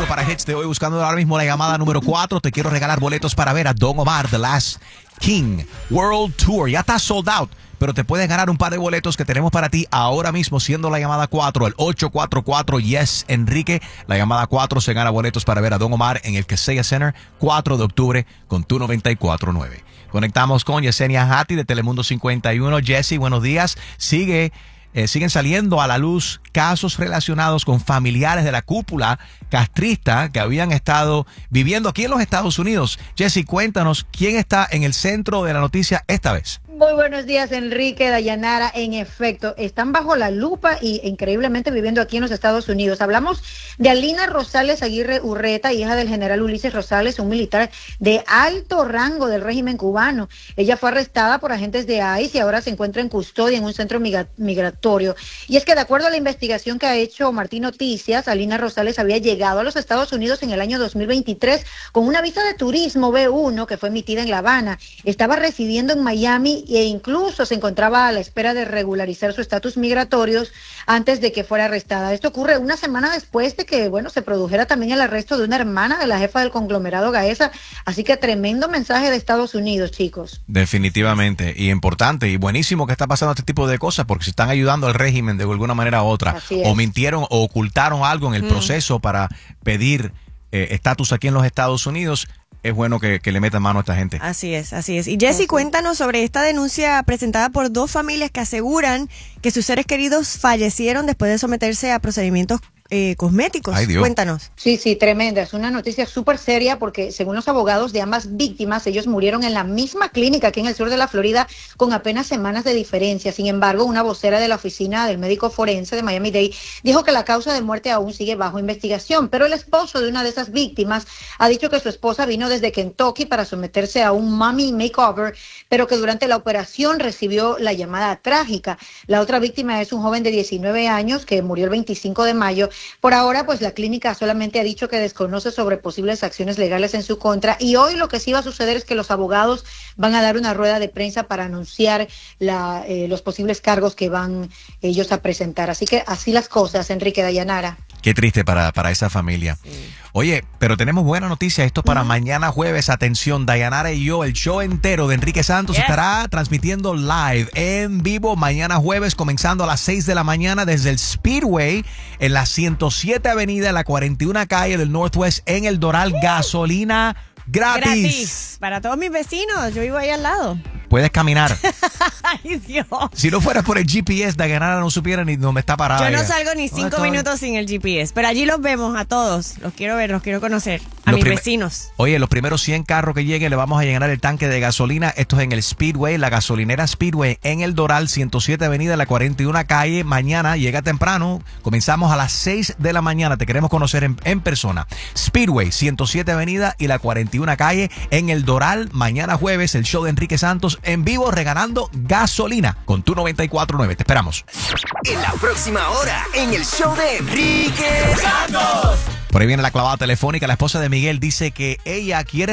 para Hits de hoy, buscando ahora mismo la llamada número 4. Te quiero regalar boletos para ver a Don Omar, The Last King World Tour. Ya está sold out, pero te puedes ganar un par de boletos que tenemos para ti ahora mismo, siendo la llamada 4, el 844-YES Enrique. La llamada 4 se gana boletos para ver a Don Omar en el Kaseya Center, 4 de octubre, con tu 94.9. Conectamos con Yesenia Hatti de Telemundo 51. Jessy, buenos días. Siguen saliendo a la luz casos relacionados con familiares de la cúpula castrista que habían estado viviendo aquí en los Estados Unidos. Jessy, cuéntanos quién está en el centro de la noticia esta vez. Muy buenos días, Enrique, Dayanara. En efecto, están bajo la lupa y increíblemente viviendo aquí en los Estados Unidos. Hablamos de Alina Rosales Aguirre Urreta, hija del general Ulises Rosales, un militar de alto rango del régimen cubano. Ella fue arrestada por agentes de ICE y ahora se encuentra en custodia en un centro migratorio. Y es que de acuerdo a la investigación que ha hecho Martín Noticias, Alina Rosales había llegado a los Estados Unidos en el año 2023 con una visa de turismo B1 que fue emitida en La Habana. Estaba residiendo en Miami e incluso se encontraba a la espera de regularizar su estatus migratorio antes de que fuera arrestada. Esto ocurre una semana después de que, se produjera también el arresto de una hermana de la jefa del conglomerado Gaesa. Así que tremendo mensaje de Estados Unidos, chicos. Definitivamente, y importante, y buenísimo que está pasando este tipo de cosas, porque se están ayudando al régimen de alguna manera u otra, o mintieron o ocultaron algo en el proceso para pedir estatus aquí en los Estados Unidos. Es bueno que le metan mano a esta gente. Así es. Y Jessy, cuéntanos sobre esta denuncia presentada por dos familias que aseguran que sus seres queridos fallecieron después de someterse a procedimientos cosméticos. Ay, Dios. Cuéntanos. Sí, tremenda. Es una noticia súper seria porque según los abogados de ambas víctimas, ellos murieron en la misma clínica aquí en el sur de la Florida con apenas semanas de diferencia. Sin embargo, una vocera de la oficina del médico forense de Miami-Dade dijo que la causa de muerte aún sigue bajo investigación, pero el esposo de una de esas víctimas ha dicho que su esposa vino desde Kentucky para someterse a un mommy makeover, pero que durante la operación recibió la llamada trágica. La otra víctima es un joven de 19 años que murió el 25 de mayo. Por ahora, la clínica solamente ha dicho que desconoce sobre posibles acciones legales en su contra, y hoy lo que sí va a suceder es que los abogados van a dar una rueda de prensa para anunciar los posibles cargos que van ellos a presentar. Así que así las cosas, Enrique, Dayanara. Qué triste para esa familia. Sí. Oye, pero tenemos buena noticia. Esto para mañana jueves. Atención, Dayanara y yo, el show entero de Enrique Santos estará transmitiendo live, en vivo, mañana jueves, comenzando a las 6 de la mañana desde el Speedway en la 107 Avenida, en la 41 calle del Northwest, en el Doral. Gasolina gratis. Para todos mis vecinos. Yo vivo ahí al lado. Puedes caminar. Ay, Dios. Si no fuera por el GPS, Dayanara no supiera ni dónde está parada. Yo no salgo ni 5 minutos sin el GPS, pero allí los vemos a todos. Los quiero ver, los quiero conocer. A mis vecinos. Oye, los primeros 100 carros que lleguen le vamos a llenar el tanque de gasolina. Esto es en el Speedway, la gasolinera Speedway, en el Doral, 107 Avenida, la 41 calle. Mañana llega temprano. Comenzamos a las 6 de la mañana. Te queremos conocer en persona. Speedway, 107 Avenida y la 41 calle, en el Doral. Mañana jueves, el show de Enrique Santos en vivo, regalando gasolina con tu 94.9. Te esperamos. En la próxima hora, en el show de Enrique Santos. Por ahí viene la clavada telefónica. La esposa de Miguel dice que ella quiere